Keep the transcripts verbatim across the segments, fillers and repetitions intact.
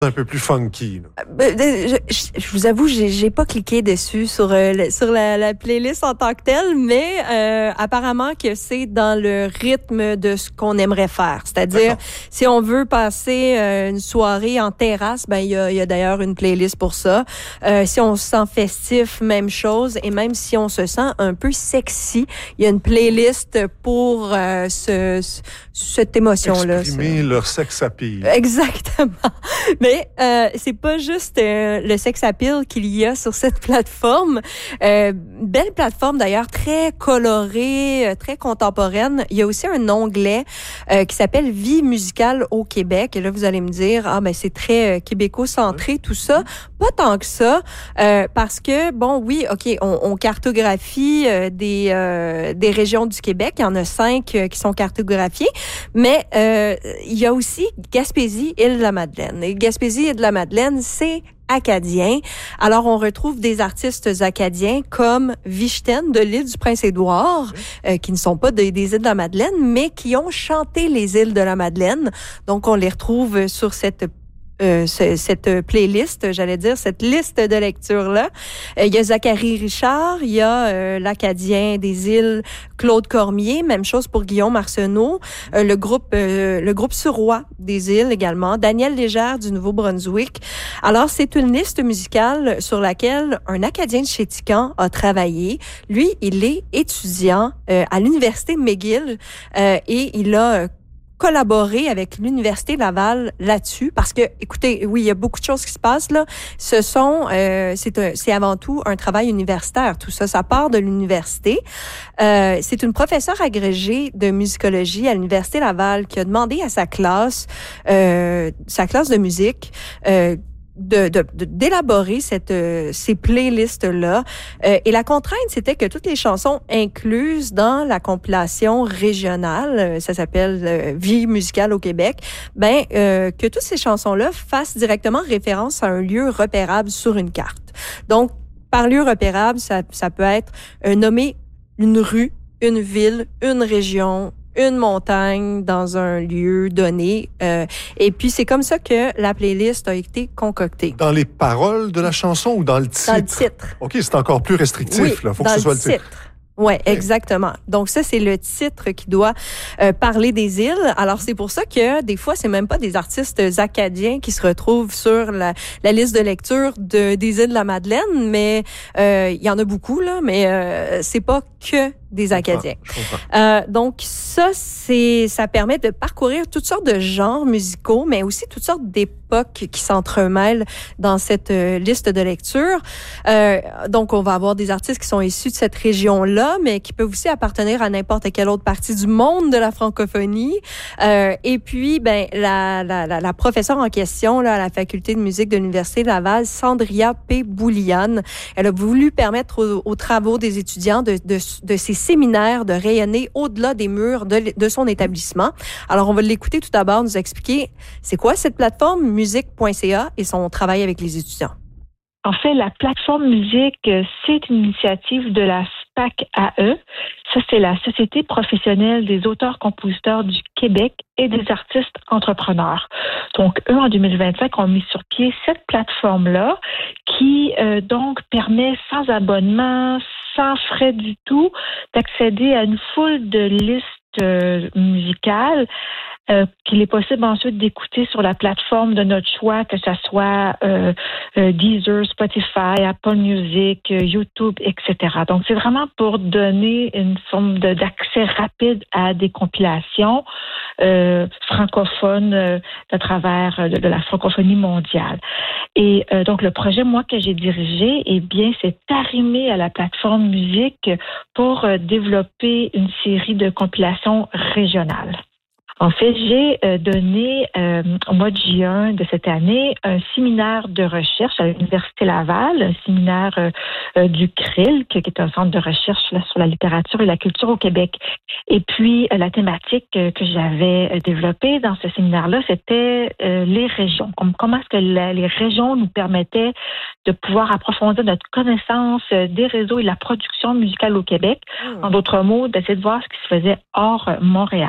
Un peu plus funky. Euh, je, je, je vous avoue, j'ai, j'ai pas cliqué dessus sur euh, sur la, la playlist en tant que telle, mais euh, apparemment que c'est dans le rythme de ce qu'on aimerait faire. C'est-à-dire, D'accord. si on veut passer euh, une soirée en terrasse, ben il y a, y a d'ailleurs une playlist pour ça. Euh, si on se sent festif, même chose. Et même si on se sent un peu sexy, il y a une playlist pour euh, ce, ce, cette émotion-là. Exprimer leur sex appeal. Exactement. Mais Mais euh, c'est pas juste euh, le sex appeal qu'il y a sur cette plateforme. Euh, belle plateforme d'ailleurs, très colorée, euh, très contemporaine. Il y a aussi un onglet euh, qui s'appelle Vie musicale au Québec. Et là, vous allez me dire, ah ben c'est très euh, québéco-centré tout ça. Pas tant que ça, euh, parce que bon, oui, ok, on, on cartographie euh, des euh, des régions du Québec. Il y en a cinq euh, qui sont cartographiées, mais euh, il y a aussi Gaspésie, Île-de-la-Madeleine. Et Gaspésie et de la Madeleine, c'est acadien. Alors, on retrouve des artistes acadiens comme Vichten de l'île du Prince-Édouard, euh, qui ne sont pas des, des îles de la Madeleine, mais qui ont chanté les îles de la Madeleine. Donc, on les retrouve sur cette Euh, ce, cette playlist, j'allais dire, cette liste de lecture-là. Euh, il y a Zachary Richard, il y a euh, l'Acadien des îles Claude Cormier, même chose pour Guillaume Arsenault, euh, le groupe euh, le groupe Suroît des îles également, Daniel Légère du Nouveau-Brunswick. Alors, c'est une liste musicale sur laquelle un Acadien de Chéticamp a travaillé. Lui, il est étudiant euh, à l'Université McGill euh, et il a collaborer avec l'Université Laval là-dessus parce que, écoutez, oui, il y a beaucoup de choses qui se passent là. Ce sont, euh, c'est, un, c'est avant tout un travail universitaire. Tout ça, ça part de l'université. Euh, c'est une professeure agrégée de musicologie à l'Université Laval qui a demandé à sa classe, euh, sa classe de musique, euh, De, de, de, d'élaborer cette, euh, ces playlists-là. Euh, et la contrainte, c'était que toutes les chansons incluses dans la compilation régionale, euh, ça s'appelle euh, Vie musicale au Québec, ben euh, que toutes ces chansons-là fassent directement référence à un lieu repérable sur une carte. Donc, par lieu repérable, ça, ça peut être euh, nommer une rue, une ville, une région, une montagne dans un lieu donné. Euh, et puis, c'est comme ça que la playlist a été concoctée. Dans les paroles de la chanson ou dans le titre? Dans le titre. OK, c'est encore plus restrictif. Oui, là. Faut dans que ce soit le le titre. titre. Oui, exactement. Donc ça, c'est le titre qui doit euh, parler des îles. Alors, c'est pour ça que des fois, c'est même pas des artistes acadiens qui se retrouvent sur la, la liste de lecture de, des îles de la Madeleine, mais euh, il y en a beaucoup, là, mais euh, c'est pas que des Acadiens. Je comprends, je comprends. Euh, donc ça, c'est, ça permet de parcourir toutes sortes de genres musicaux, mais aussi toutes sortes d'époques qui s'entremêlent dans cette euh, liste de lecture. Euh, donc on va avoir des artistes qui sont issus de cette région-là, mais qui peuvent aussi appartenir à n'importe quelle autre partie du monde de la francophonie. Euh, et puis, ben la, la, la, la professeure en question là, à la faculté de musique de l'Université Laval, Sandria P. Bouliane, elle a voulu permettre aux, aux travaux des étudiants de, de, de ces séminaires de rayonner au-delà des murs de, de son établissement. Alors, on va l'écouter tout d'abord, nous expliquer c'est quoi cette plateforme musique point c a et son travail avec les étudiants. En fait, la plateforme musique, c'est une initiative de la S P A C A E. Ça, c'est la Société professionnelle des auteurs-compositeurs du Québec et des artistes entrepreneurs. Donc, eux, en deux mille vingt-cinq, ont mis sur pied cette plateforme-là qui, euh, donc, permet sans abonnement, sans frais du tout, d'accéder à une foule de listes euh, musicales euh, qu'il est possible ensuite d'écouter sur la plateforme de notre choix, que ce soit euh, euh, Deezer, Spotify, Apple Music, euh, YouTube, et cetera. Donc, c'est vraiment pour donner une forme de, d'accès rapide à des compilations euh, francophones euh, à travers euh, de, de la francophonie mondiale. Et euh, donc, le projet, moi, que j'ai dirigé, eh bien, c'est arrimé à la plateforme musique pour euh, développer une série de compilations régionales. En fait, j'ai euh, donné euh, au mois de juin de cette année un séminaire de recherche à l'Université Laval, un séminaire euh, euh, du C R I L, qui est un centre de recherche là, sur la littérature et la culture au Québec. Et puis, euh, la thématique euh, que j'avais euh, développée dans ce séminaire-là, c'était euh, les régions. Comme, comment est-ce que la, les régions nous permettaient de pouvoir approfondir notre connaissance euh, des réseaux et de la production musicale au Québec. Mmh. En d'autres mots, d'essayer de voir ce qui se faisait hors euh, Montréal.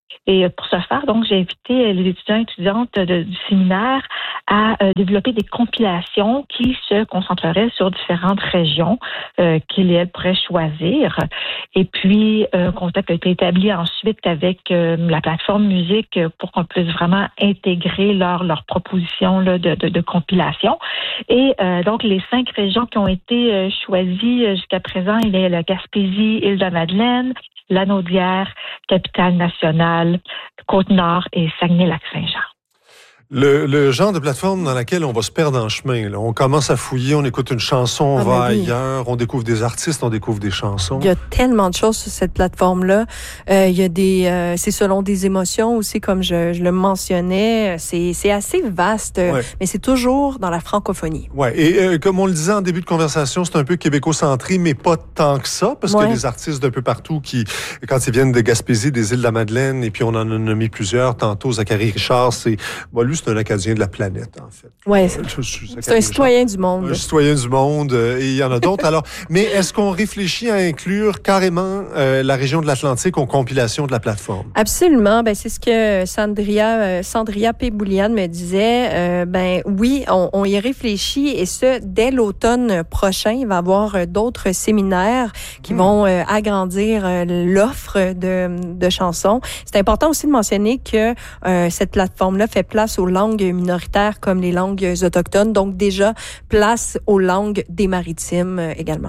Et pour ce faire, donc, j'ai invité les étudiants et étudiantes de, du séminaire à euh, développer des compilations qui se concentreraient sur différentes régions euh, qu'ils et elles pourraient choisir. Et puis, un euh, contact a été établi ensuite avec euh, la plateforme musique pour qu'on puisse vraiment intégrer leur, leur proposition là, de, de, de compilation. Et euh, donc, les cinq régions qui ont été euh, choisies jusqu'à présent, il y a la Gaspésie, Île-de-Madeleine, Lanaudière, Capitale-Nationale, Côte-Nord et Saguenay-Lac-Saint-Jean. Le, le genre de plateforme dans laquelle on va se perdre en chemin. Là. On commence à fouiller, on écoute une chanson, on ah, va oui. ailleurs, on découvre des artistes, on découvre des chansons. Il y a tellement de choses sur cette plateforme-là. Euh, il y a des, euh, c'est selon des émotions aussi, comme je, je le mentionnais. C'est, c'est assez vaste, ouais. mais c'est toujours dans la francophonie. Ouais. Et euh, comme on le disait en début de conversation, c'est un peu québécocentré, mais pas tant que ça, parce ouais. qu'il y a des artistes d'un peu partout qui, quand ils viennent de Gaspésie, des Îles-de-la-Madeleine, et puis on en a nommé plusieurs. Tantôt, Zachary Richard, c'est, bon, lui, c'est un Acadien de la planète, en fait. Oui, c'est, c'est un citoyen du monde. Un citoyen du monde, euh, et il y en a d'autres. Alors, mais est-ce qu'on réfléchit à inclure carrément euh, la région de l'Atlantique aux compilations de la plateforme? Absolument. Ben, c'est ce que Sandria, euh, Sandria P. Boulian me disait. Euh, ben oui, on, on y réfléchit, et ce, dès l'automne prochain. Il va y avoir d'autres séminaires qui mmh. vont euh, agrandir euh, l'offre de, de chansons. C'est important aussi de mentionner que euh, cette plateforme-là fait place aux langues minoritaires comme les langues autochtones, donc déjà place aux langues des maritimes également.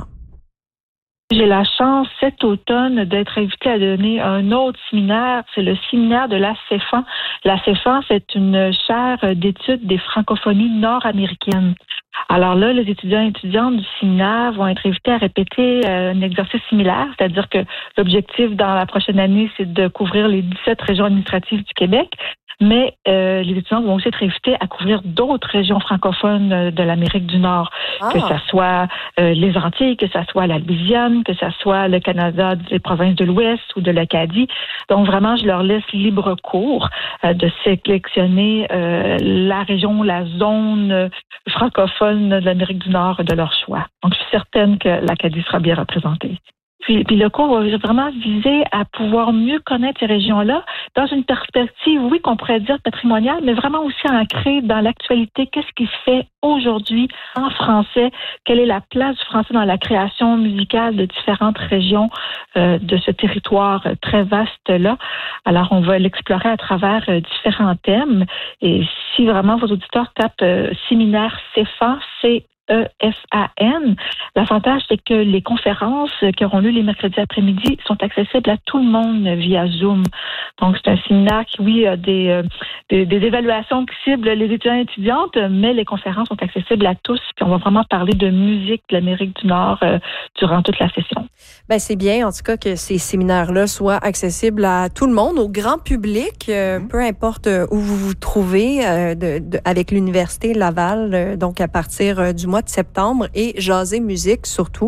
J'ai la chance cet automne d'être invitée à donner un autre séminaire, c'est le séminaire de la CEFAN. La CEFAN, c'est une chaire d'études des francophonies nord-américaines. Alors là, les étudiants et étudiantes du séminaire vont être invités à répéter euh, un exercice similaire, c'est-à-dire que l'objectif dans la prochaine année, c'est de couvrir les dix-sept régions administratives du Québec. Mais euh, les étudiants vont aussi être invités à couvrir d'autres régions francophones de l'Amérique du Nord, ah. que ça soit euh, les Antilles, que ça soit la Louisiane, que ça soit le Canada, des provinces de l'Ouest ou de l'Acadie. Donc vraiment, je leur laisse libre cours euh, de sélectionner euh, la région, la zone euh, francophone de l'Amérique du Nord de leur choix. Donc je suis certaine que l'Acadie sera bien représentée. Puis, puis le cours va vraiment viser à pouvoir mieux connaître ces régions-là dans une perspective, oui, qu'on pourrait dire patrimoniale, mais vraiment aussi ancrée dans l'actualité. Qu'est-ce qui se fait aujourd'hui en français? Quelle est la place du français dans la création musicale de différentes régions euh, de ce territoire très vaste-là? Alors, on va l'explorer à travers euh, différents thèmes. Et si vraiment vos auditeurs tapent euh, séminaire CEFAN, c'est E F A N. L'avantage, c'est que les conférences qui auront lieu les mercredis après-midi sont accessibles à tout le monde via Zoom. Donc, c'est un séminaire qui, oui, a des, des, des évaluations qui ciblent les étudiants et étudiantes, mais les conférences sont accessibles à tous. Puis, on va vraiment parler de musique de l'Amérique du Nord euh, durant toute la session. Ben, c'est bien, en tout cas, que ces séminaires-là soient accessibles à tout le monde, au grand public, euh, mmh. peu importe où vous vous trouvez, euh, de, de, avec l'Université Laval, euh, donc à partir euh, du mois de septembre, et Jaser Musique surtout.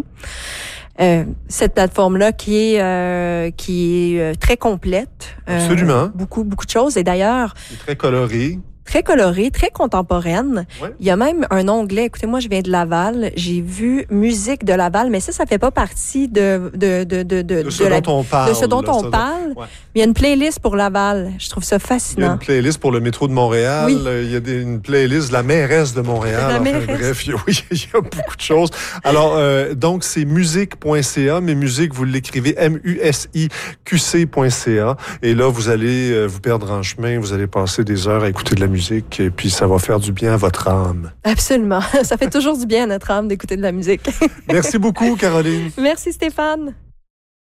Euh, cette plateforme-là qui est euh, qui est euh, très complète. Euh, Absolument. Beaucoup, beaucoup de choses. Et d'ailleurs... Très colorée. Très colorée, très contemporaine. Ouais. Il y a même un onglet, écoutez, moi je viens de Laval, j'ai vu musique de Laval, mais ça, ça fait pas partie de de de de de, de ce de dont la, on parle. De ce dont là, on parle. Ouais. Il y a une playlist pour Laval. Je trouve ça fascinant. Il y a une playlist pour le métro de Montréal. Oui. Il y a des, une playlist de la mairesse de Montréal. La enfin, mairesse. Bref, il y, a, oui, il y a beaucoup de choses. Alors, euh, donc, c'est musique point c a, mais musique, vous l'écrivez M U S I Q C point c a. Et là, vous allez euh, vous perdre en chemin. Vous allez passer des heures à écouter de la musique. Et puis, ça va faire du bien à votre âme. Absolument. Ça fait toujours du bien à notre âme d'écouter de la musique. Merci beaucoup, Caroline. Merci, Stéphane.